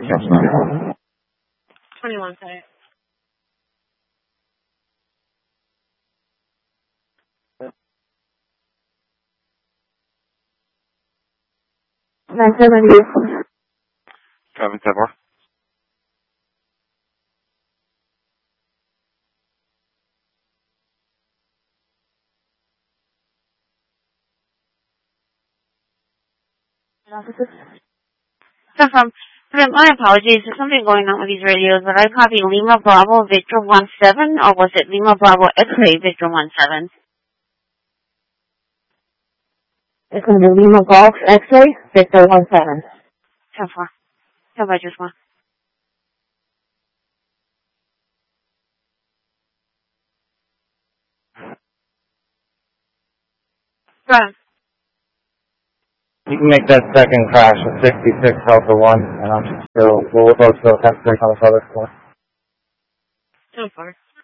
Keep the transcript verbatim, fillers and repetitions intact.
twenty-one, sorry. nine seven zero. seven seven four. So from, my apologies, there's something going on with these radios, but I copy Lima Bravo Victor one seven, or was it Lima Bravo X-Ray Victor one seven? It's going to be Lima Golf X-Ray Victor one seven. ten four. How about just one? Go ahead. You can make that second crash with sixty-six Delta one, and I'm still, we'll both still have to take on the other score. ten four.